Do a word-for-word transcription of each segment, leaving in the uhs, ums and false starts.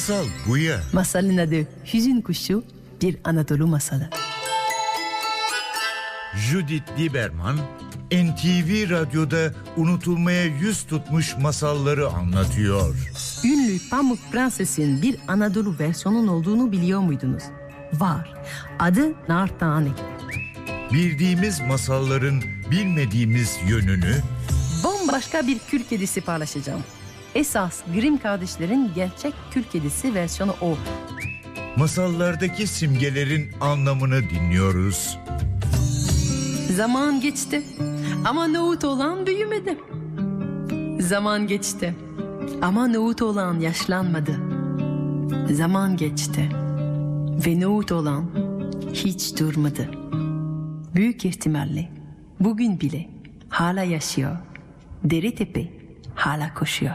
Masal Buya. Masalın adı Hüzün Kuşu, bir Anadolu masalı. Judith Lieberman, N T V Radyo'da unutulmaya yüz tutmuş masalları anlatıyor. Ünlü Pamuk Prenses'in bir Anadolu versiyonun olduğunu biliyor muydunuz? Var. Adı Nar Tane. Bildiğimiz masalların bilmediğimiz yönünü, Bambaşka bir kül kedisi paylaşacağım. Esas Grimm kardeşlerin gerçek kül kedisi versiyonu o. masallardaki simgelerin anlamını dinliyoruz. Zaman geçti ama nohut olan büyümedi. Zaman geçti ama nohut olan yaşlanmadı. Zaman geçti ve nohut olan hiç durmadı. Büyük ihtimalle bugün bile hala yaşıyor. Deritepe hala koşuyor.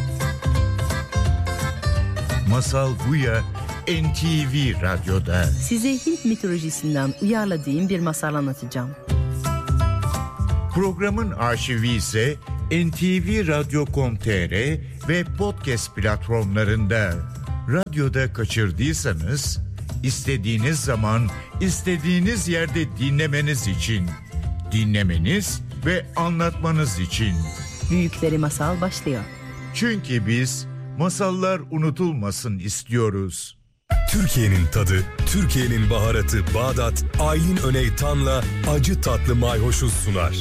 Masal Buya N T V Radyo'da. Size Hint mitolojisinden uyarladığım bir masal anlatacağım. Programın arşivi ise en te ve radyo nokta com nokta te er ve podcast platformlarında. Radyoda kaçırdıysanız istediğiniz zaman, istediğiniz yerde dinlemeniz için, dinlemeniz ve anlatmanız için. Büyükleri Masal başlıyor. Çünkü biz masallar unutulmasın istiyoruz. Türkiye'nin tadı, Türkiye'nin baharatı Bağdat, Aylin Öney Tan'la acı tatlı mayhoşu sunar.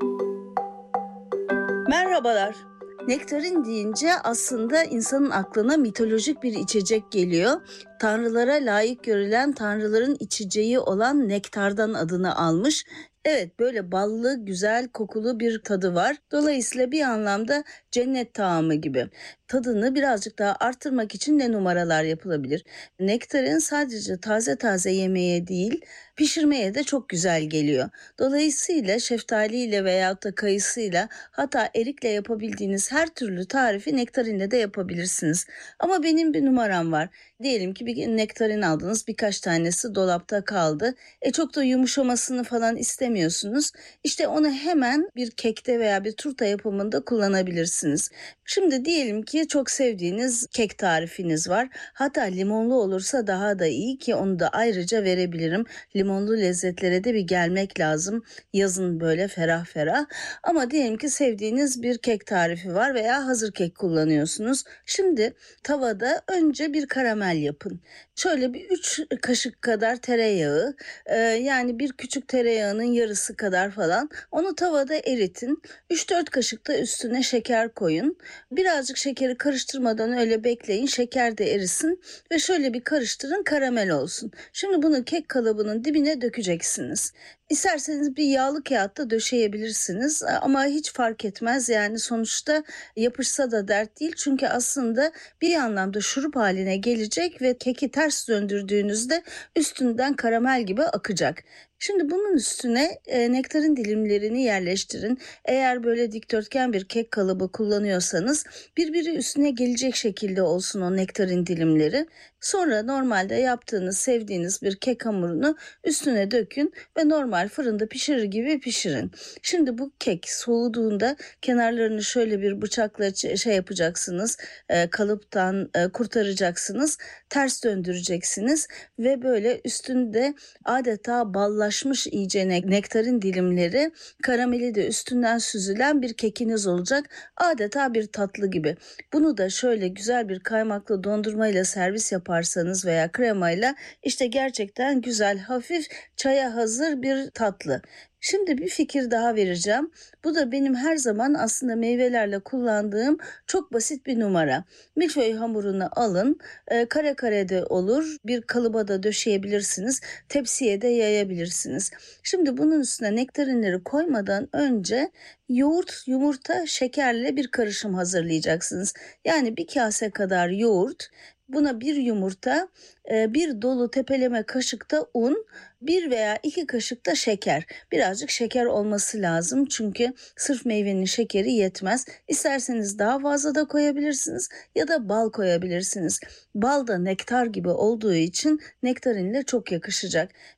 Merhabalar. Nektarin deyince aslında insanın aklına mitolojik bir içecek geliyor. Tanrılara layık görülen, tanrıların içeceği olan nektardan adını almış. Evet, böyle ballı, güzel, kokulu bir tadı var. Dolayısıyla bir anlamda cennet taamı gibi. Tadını birazcık daha arttırmak için ne numaralar yapılabilir? Nektarin sadece taze taze yemeye değil, pişirmeye de çok güzel geliyor. Dolayısıyla şeftaliyle veyahut da kayısıyla, hatta erikle yapabildiğiniz her türlü tarifi nektarinle de yapabilirsiniz. Ama benim bir numaram var. Diyelim ki bir nektarin aldınız, birkaç tanesi dolapta kaldı. E çok da yumuşamasını falan istemiyorsunuz. İşte onu hemen bir kekte veya bir turta yapımında kullanabilirsiniz. Şimdi diyelim ki çok sevdiğiniz kek tarifiniz var. Hatta limonlu olursa daha da iyi, ki onu da ayrıca verebilirim. Limonlu lezzetlere de bir gelmek lazım. Yazın böyle ferah ferah. Ama diyelim ki sevdiğiniz bir kek tarifi var veya hazır kek kullanıyorsunuz. Şimdi tavada önce bir karamel yapın. Şöyle bir üç kaşık kadar tereyağı, e, yani bir küçük tereyağının yarısı kadar falan, onu tavada eritin. üç dört kaşık da üstüne şeker koyun. Birazcık şekeri karıştırmadan öyle bekleyin, şeker de erisin ve şöyle bir karıştırın, karamel olsun. Şimdi bunu kek kalıbının dibine dökeceksiniz. İsterseniz bir yağlı kağıtta döşeyebilirsiniz ama hiç fark etmez, yani sonuçta yapışsa da dert değil, çünkü aslında bir anlamda şurup haline gelecek ve keki ters döndürdüğünüzde üstünden karamel gibi akacak. Şimdi bunun üstüne e, nektarin dilimlerini yerleştirin. Eğer böyle dikdörtgen bir kek kalıbı kullanıyorsanız birbiri üstüne gelecek şekilde olsun o nektarin dilimleri. Sonra normalde yaptığınız, sevdiğiniz bir kek hamurunu üstüne dökün ve normal fırında pişirir gibi pişirin. Şimdi bu kek soğuduğunda kenarlarını şöyle bir bıçakla şey yapacaksınız, e, kalıptan e, kurtaracaksınız, ters döndüreceksiniz ve böyle üstünde adeta ballaşmış iyice nektarin dilimleri, karameli de üstünden süzülen bir kekiniz olacak. Adeta bir tatlı gibi. Bunu da şöyle güzel bir kaymaklı dondurmayla servis yaparsanız veya kremayla, işte gerçekten güzel, hafif, çaya hazır bir tatlı. Şimdi bir fikir daha vereceğim. Bu da benim her zaman aslında meyvelerle kullandığım çok basit bir numara. Milföy hamurunu alın, e, kare kare de olur, bir kalıba da döşeyebilirsiniz, tepsiye de yayabilirsiniz. Şimdi bunun üstüne nektarinleri koymadan önce yoğurt, yumurta, şekerle bir karışım hazırlayacaksınız. Yani bir kase kadar yoğurt, buna bir yumurta, bir dolu tepeleme kaşıkta un, bir veya iki kaşık da şeker. Birazcık şeker olması lazım çünkü sırf meyvenin şekeri yetmez. İsterseniz daha fazla da koyabilirsiniz ya da bal koyabilirsiniz. Bal da nektar gibi olduğu için nektarinle çok yakışacak.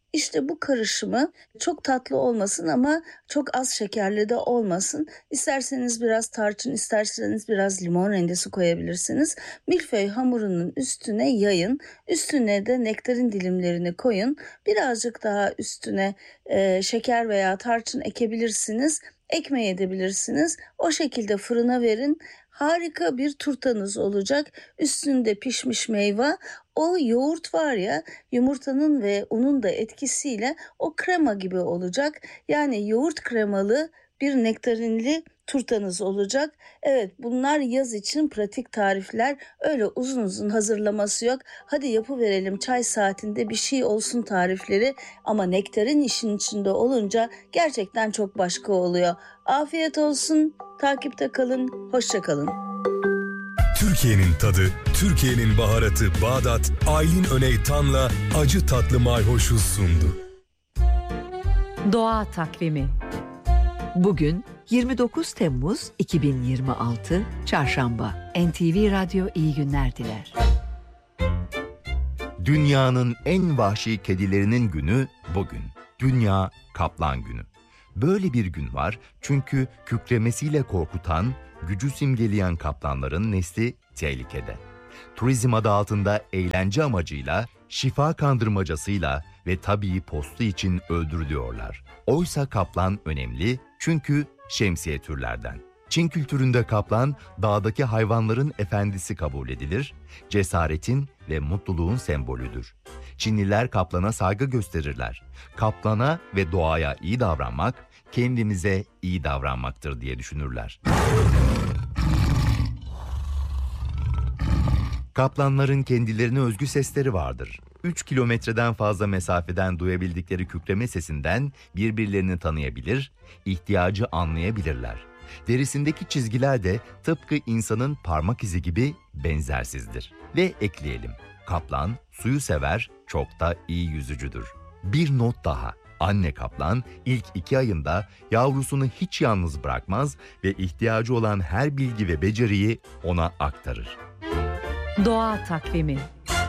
İşte bu karışımı çok tatlı olmasın ama çok az şekerli de olmasın. İsterseniz biraz tarçın, isterseniz biraz limon rendesi koyabilirsiniz. Milföy hamurunun üstüne yayın. Üstüne de nektarin dilimlerini koyun. Birazcık daha üstüne e, şeker veya tarçın ekebilirsiniz. Ekmeği edebilirsiniz. O şekilde fırına verin. Harika bir turtanız olacak. Üstünde pişmiş meyve. O yoğurt var ya, yumurtanın ve unun da etkisiyle o krema gibi olacak. Yani yoğurt kremalı bir nektarinli turtanız olacak. Evet, bunlar yaz için pratik tarifler. Öyle uzun uzun hazırlaması yok. Hadi yapıverelim çay saatinde bir şey olsun tarifleri. Ama nektarin işin içinde olunca gerçekten çok başka oluyor. Afiyet olsun. Takipte kalın. Hoşça kalın. Türkiye'nin tadı, Türkiye'nin baharatı Bağdat, Aylin Öney Tan'la acı tatlı mayhoşu sundu. Doğa takvimi. Bugün yirmi dokuz Temmuz iki bin yirmi altı Çarşamba. N T V Radyo iyi günler diler. Dünyanın en vahşi kedilerinin günü bugün. Dünya Kaplan Günü. Böyle bir gün var çünkü kükremesiyle korkutan, gücü simgeleyen kaplanların nesli tehlikede. Turizm adı altında eğlence amacıyla, şifa kandırmacasıyla ve tabii postu için öldürülüyorlar. Oysa kaplan önemli çünkü şemsiye türlerden. Çin kültüründe kaplan, dağdaki hayvanların efendisi kabul edilir, cesaretin ve mutluluğun sembolüdür. Çinliler kaplana saygı gösterirler. Kaplana ve doğaya iyi davranmak, kendimize iyi davranmaktır diye düşünürler. Kaplanların kendilerine özgü sesleri vardır. üç kilometreden fazla mesafeden duyabildikleri kükreme sesinden birbirlerini tanıyabilir, ihtiyacı anlayabilirler. Derisindeki çizgiler de tıpkı insanın parmak izi gibi benzersizdir. Ve ekleyelim, kaplan suyu sever, çok da iyi yüzücüdür. Bir not daha. Anne kaplan ilk iki ayında yavrusunu hiç yalnız bırakmaz ve ihtiyacı olan her bilgi ve beceriyi ona aktarır. Doğa takvimi.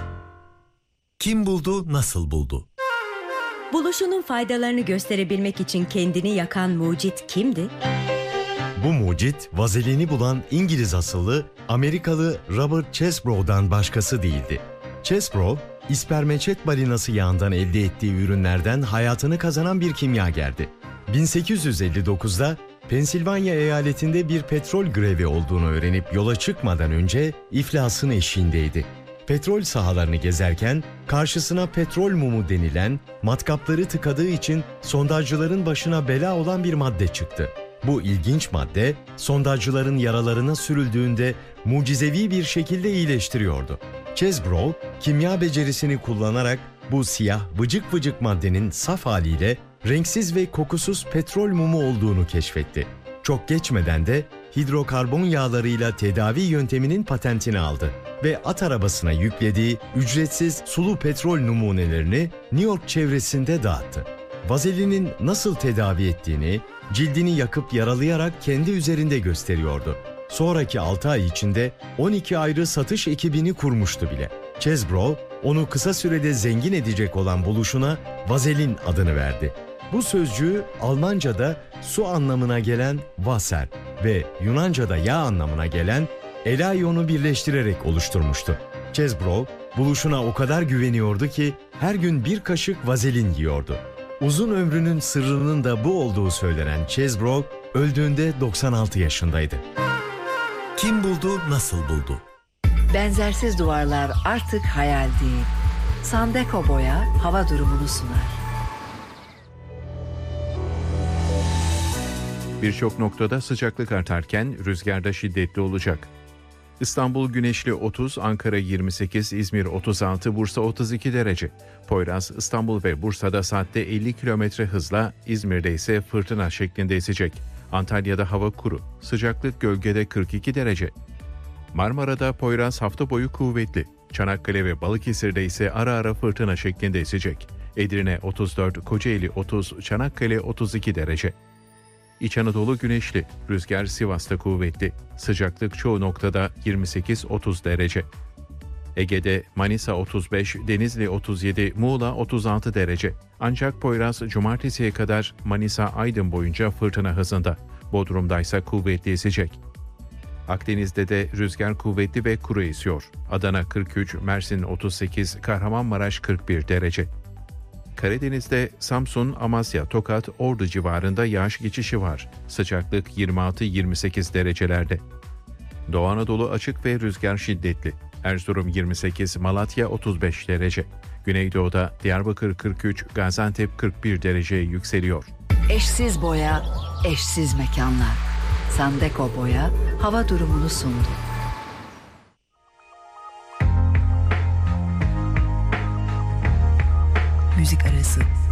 Kim buldu, nasıl buldu? Buluşunun faydalarını gösterebilmek için kendini yakan mucit kimdi? Bu mucit, vazelini bulan İngiliz asıllı Amerikalı Robert Chesbrough'dan başkası değildi. Chesbrough, ispermeçet balinası yağından elde ettiği ürünlerden hayatını kazanan bir kimyagerdi. bin sekiz yüz elli dokuzda Pensilvanya eyaletinde bir petrol grevi olduğunu öğrenip yola çıkmadan önce iflasın eşiğindeydi. Petrol sahalarını gezerken karşısına petrol mumu denilen, matkapları tıkadığı için sondajcıların başına bela olan bir madde çıktı. Bu ilginç madde sondajcıların yaralarına sürüldüğünde mucizevi bir şekilde iyileştiriyordu. Chesbrough, kimya becerisini kullanarak bu siyah vıcık vıcık maddenin saf haliyle renksiz ve kokusuz petrol mumu olduğunu keşfetti. Çok geçmeden de hidrokarbon yağlarıyla tedavi yönteminin patentini aldı ve at arabasına yüklediği ücretsiz sulu petrol numunelerini New York çevresinde dağıttı. Vazelinin nasıl tedavi ettiğini, cildini yakıp yaralayarak kendi üzerinde gösteriyordu. Sonraki altı ay içinde on iki ayrı satış ekibini kurmuştu bile. Chesbrough, onu kısa sürede zengin edecek olan buluşuna vazelin adını verdi. Bu sözcüğü Almanca'da su anlamına gelen Wasser ve Yunanca'da yağ anlamına gelen Elaionu birleştirerek oluşturmuştu. Chesbrough, buluşuna o kadar güveniyordu ki her gün bir kaşık vazelin yiyordu. Uzun ömrünün sırrının da bu olduğu söylenen Chesbrough, öldüğünde doksan altı yaşındaydı. Kim buldu, nasıl buldu? Benzersiz duvarlar artık hayal değil. Sandeko Boya hava durumunu sunar. Birçok noktada sıcaklık artarken rüzgarda şiddetli olacak. İstanbul güneşli otuz, Ankara yirmi sekiz, İzmir otuz altı, Bursa otuz iki derece. Poyraz, İstanbul ve Bursa'da saatte elli kilometre hızla, İzmir'de ise fırtına şeklinde esecek. Antalya'da hava kuru, sıcaklık gölgede kırk iki derece. Marmara'da Poyraz hafta boyu kuvvetli. Çanakkale ve Balıkesir'de ise ara ara fırtına şeklinde esecek. Edirne otuz dört, Kocaeli otuz, Çanakkale otuz iki derece. İç Anadolu güneşli, rüzgar Sivas'ta kuvvetli. Sıcaklık çoğu noktada yirmi sekiz otuz derece. Ege'de Manisa otuz beş, Denizli otuz yedi, Muğla otuz altı derece. Ancak Poyraz cumartesiye kadar Manisa-Aydın boyunca fırtına hızında. Bodrum'da ise kuvvetli esecek. Akdeniz'de de rüzgar kuvvetli ve kuru esiyor. Adana kırk üç, Mersin otuz sekiz, Kahramanmaraş kırk bir derece. Karadeniz'de Samsun, Amasya, Tokat, Ordu civarında yağış geçişi var. Sıcaklık yirmi altı yirmi sekiz derecelerde. Doğu Anadolu açık ve rüzgar şiddetli. Erzurum yirmi sekiz, Malatya otuz beş derece. Güneydoğu'da Diyarbakır kırk üç, Gaziantep kırk bir dereceye yükseliyor. Eşsiz boya, eşsiz mekanlar. Sandeko Boya hava durumunu sundu. Müzik arası.